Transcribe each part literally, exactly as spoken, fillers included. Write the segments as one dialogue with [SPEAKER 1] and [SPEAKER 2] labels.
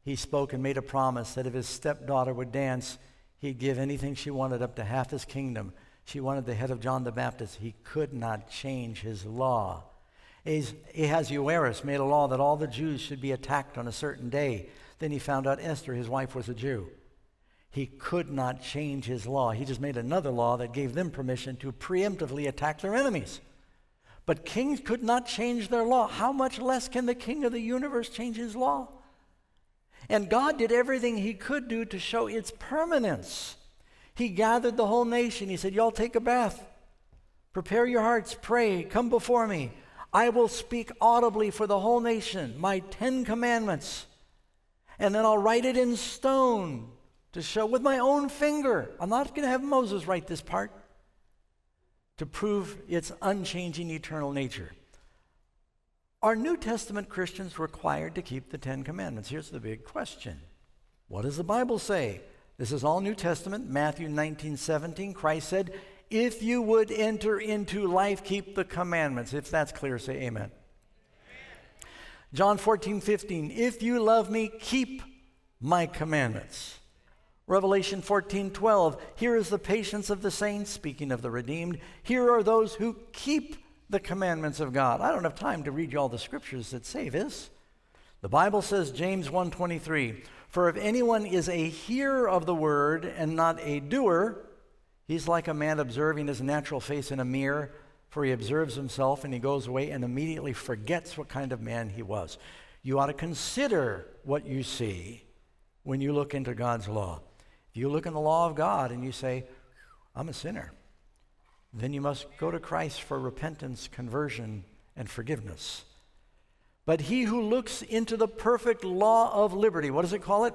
[SPEAKER 1] he spoke and made a promise that if his stepdaughter would dance, he'd give anything she wanted, up to half his kingdom. She wanted the head of John the Baptist. He could not change his law. Ahasuerus made a law that all the Jews should be attacked on a certain day. Then he found out Esther, his wife, was a Jew. He could not change his law. He just made another law that gave them permission to preemptively attack their enemies. But kings could not change their law. How much less can the King of the universe change his law? And God did everything he could do to show its permanence. He gathered the whole nation. He said, y'all take a bath. Prepare your hearts. Pray. Come before me. I will speak audibly for the whole nation, my Ten Commandments. And then I'll write it in stone to show with my own finger. I'm not going to have Moses write this part, to prove its unchanging eternal nature. Are New Testament Christians required to keep the Ten Commandments? Here's the big question. What does the Bible say? This is all New Testament. Matthew nineteen seventeen, Christ said, if you would enter into life, keep the commandments. If that's clear, say amen. Amen. John fourteen fifteen, if you love me, keep my commandments. Revelation fourteen twelve, here is the patience of the saints, speaking of the redeemed. Here are those who keep the commandments of God. I don't have time to read you all the scriptures that say this. The Bible says, James one twenty-three, for if anyone is a hearer of the word and not a doer, he's like a man observing his natural face in a mirror, for he observes himself and he goes away and immediately forgets what kind of man he was. You ought to consider what you see when you look into God's law. If you look in the law of God and you say, I'm a sinner, then you must go to Christ for repentance, conversion, and forgiveness. But he who looks into the perfect law of liberty, what does it call it?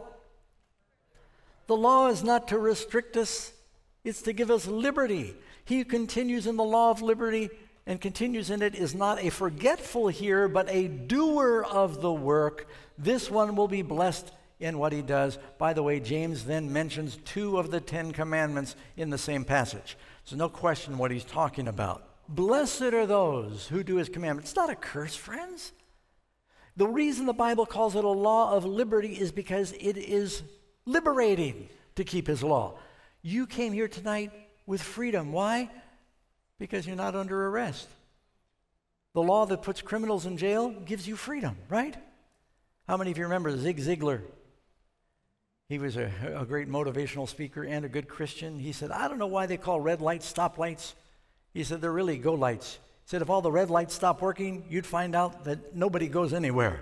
[SPEAKER 1] The law is not to restrict us, it's to give us liberty. He who continues in the law of liberty and continues in it is not a forgetful hearer, but a doer of the work. This one will be blessed in what he does. By the way, James then mentions two of the Ten Commandments in the same passage. So no question what he's talking about. Blessed are those who do his commandments. It's not a curse, friends. The reason the Bible calls it a law of liberty is because it is liberating to keep his law. You came here tonight with freedom. Why? Because you're not under arrest. The law that puts criminals in jail gives you freedom, right? How many of you remember Zig Ziglar? He was a, a great motivational speaker and a good Christian. He said, I don't know why they call red lights stop lights. He said, they're really go lights. He said, if all the red lights stopped working, you'd find out that nobody goes anywhere.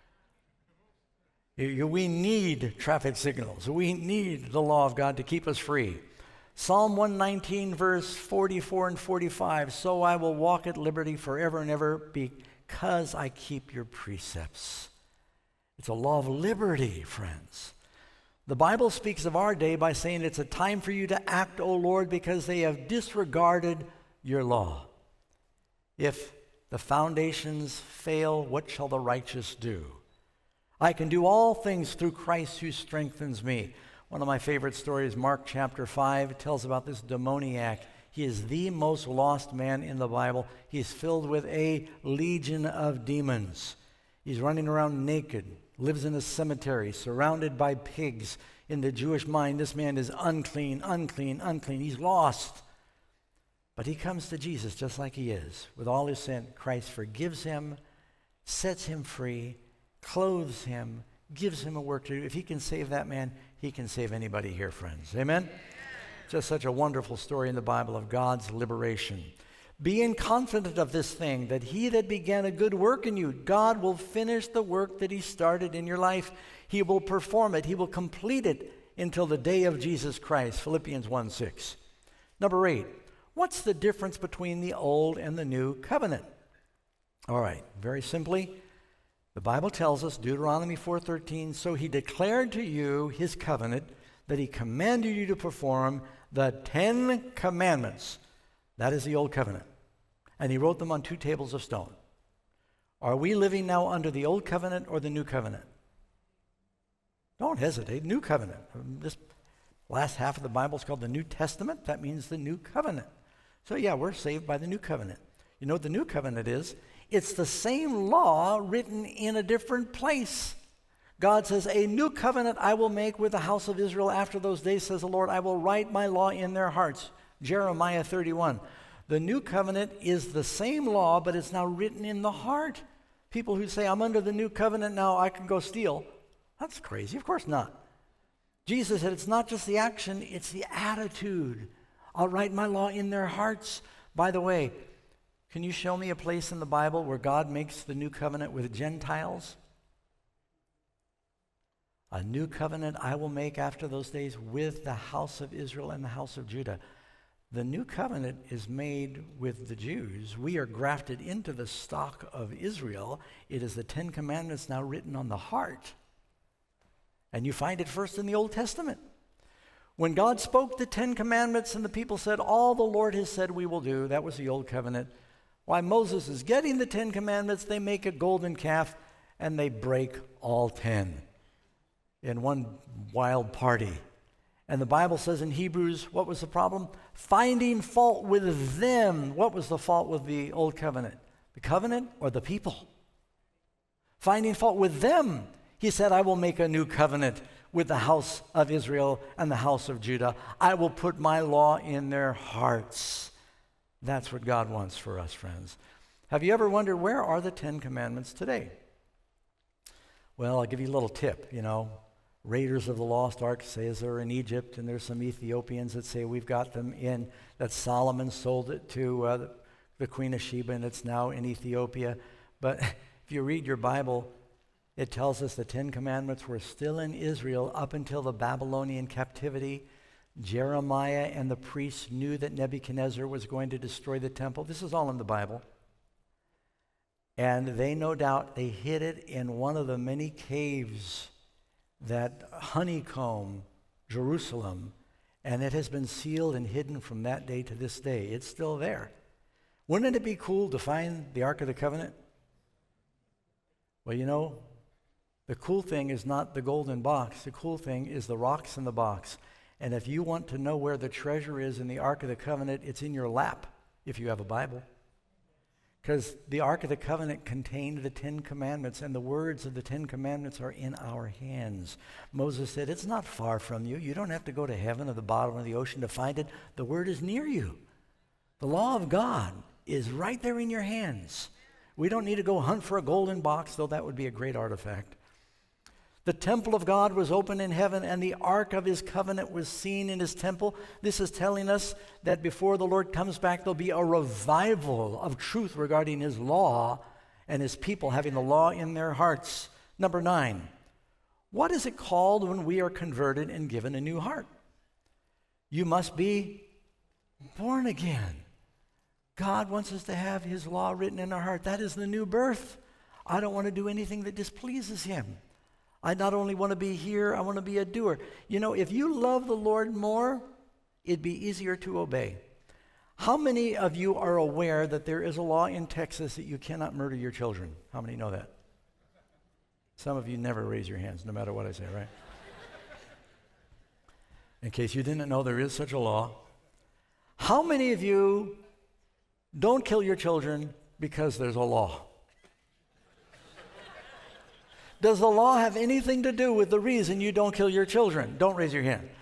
[SPEAKER 1] You, you, we need traffic signals. We need the law of God to keep us free. Psalm one nineteen, verse forty-four and forty-five, so I will walk at liberty forever and ever because I keep your precepts. It's a law of liberty, friends. The Bible speaks of our day by saying it's a time for you to act, O Lord, because they have disregarded your law. If the foundations fail, what shall the righteous do? I can do all things through Christ who strengthens me. One of my favorite stories, Mark chapter five, tells about this demoniac. He is the most lost man in the Bible. He is filled with a legion of demons. He's running around naked, lives in a cemetery, surrounded by pigs. In the Jewish mind, this man is unclean, unclean, unclean. He's lost. But he comes to Jesus just like he is. With all his sin, Christ forgives him, sets him free, clothes him, gives him a work to do. If he can save that man, he can save anybody here, friends. Amen? Amen. Just such a wonderful story in the Bible of God's liberation. Being confident of this thing, that he that began a good work in you, God will finish the work that he started in your life. He will perform it. He will complete it until the day of Jesus Christ. Philippians one six. Number eight, what's the difference between the old and the new covenant? All right, very simply, the Bible tells us, Deuteronomy four thirteen, so he declared to you his covenant that he commanded you to perform the Ten Commandments. That is the old covenant. And he wrote them on two tables of stone. Are we living now under the old covenant or the new covenant? Don't hesitate. New covenant. This last half of the Bible is called the New Testament. That means the new covenant. So yeah, we're saved by the new covenant. You know what the new covenant is? It's the same law written in a different place. God says, a new covenant I will make with the house of Israel after those days, says the Lord. I will write my law in their hearts. Jeremiah thirty-one. The new covenant is the same law, but it's now written in the heart. People who say, I'm under the new covenant now, I can go steal. That's crazy. Of course not. Jesus said it's not just the action, it's the attitude. I'll write my law in their hearts. By the way, can you show me a place in the Bible where God makes the new covenant with Gentiles? A new covenant I will make after those days with the house of Israel and the house of Judah. The new covenant is made with the Jews. We are grafted into the stock of Israel. It is the Ten Commandments now written on the heart. And you find it first in the Old Testament. When God spoke the Ten Commandments and the people said, all the Lord has said we will do, that was the Old Covenant. While Moses is getting the Ten Commandments, they make a golden calf and they break all ten in one wild party. And the Bible says in Hebrews, what was the problem? Finding fault with them. What was the fault with the Old Covenant? The covenant or the people? Finding fault with them. He said, I will make a new covenant with the house of Israel and the house of Judah. I will put my law in their hearts. That's what God wants for us, friends. Have you ever wondered, where are the Ten Commandments today? Well, I'll give you a little tip, you know. Raiders of the Lost Ark say they're in Egypt, and there's some Ethiopians that say we've got them in, that Solomon sold it to uh, the, the Queen of Sheba, and it's now in Ethiopia. But if you read your Bible, it tells us the Ten Commandments were still in Israel up until the Babylonian captivity. Jeremiah and the priests knew that Nebuchadnezzar was going to destroy the temple. This is all in the Bible. And they, no doubt, they hid it in one of the many caves that honeycomb Jerusalem, and it has been sealed and hidden from that day to this day. It's still there. Wouldn't it be cool to find the Ark of the Covenant? Well, you know, the cool thing is not the golden box. The cool thing is the rocks in the box. And if you want to know where the treasure is in the Ark of the Covenant, it's in your lap if you have a Bible. Because the Ark of the Covenant contained the Ten Commandments, and the words of the Ten Commandments are in our hands. Moses said, it's not far from you. You don't have to go to heaven or the bottom of the ocean to find it. The word is near you. The law of God is right there in your hands. We don't need to go hunt for a golden box, though that would be a great artifact. The temple of God was open in heaven, and the ark of his covenant was seen in his temple. This is telling us that before the Lord comes back, there'll be a revival of truth regarding his law and his people having the law in their hearts. Number nine, what is it called when we are converted and given a new heart? You must be born again. God wants us to have his law written in our heart. That is the new birth. I don't want to do anything that displeases him. I not only want to be here, I want to be a doer. You know, if you love the Lord more, it'd be easier to obey. How many of you are aware that there is a law in Texas that you cannot murder your children? How many know that? Some of you never raise your hands, no matter what I say, right? In case you didn't know, there is such a law. How many of you don't kill your children because there's a law? Does the law have anything to do with the reason you don't kill your children? Don't raise your hand.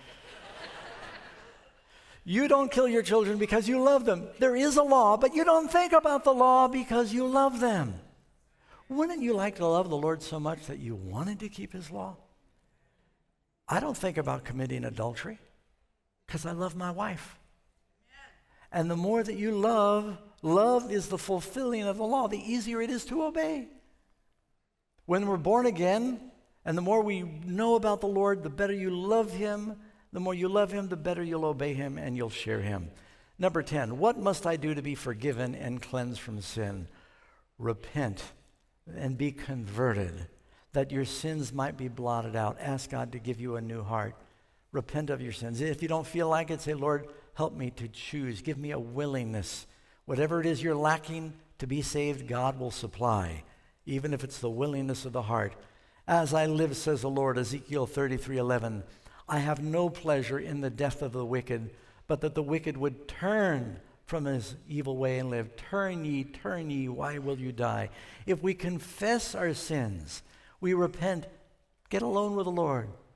[SPEAKER 1] You don't kill your children because you love them. There is a law, but you don't think about the law because you love them. Wouldn't you like to love the Lord so much that you wanted to keep his law? I don't think about committing adultery because I love my wife. And the more that you love, love is the fulfilling of the law. The easier it is to obey. When we're born again, and the more we know about the Lord, the better you love him. The more you love him, the better you'll obey him and you'll share him. Number ten, what must I do to be forgiven and cleansed from sin? Repent and be converted, that your sins might be blotted out. Ask God to give you a new heart. Repent of your sins. If you don't feel like it, say, Lord, help me to choose. Give me a willingness. Whatever it is you're lacking to be saved, God will supply, even if it's the willingness of the heart. As I live, says the Lord, Ezekiel thirty-three eleven, I have no pleasure in the death of the wicked, but that the wicked would turn from his evil way and live. Turn ye, turn ye, why will you die? If we confess our sins, we repent, Get alone with the Lord.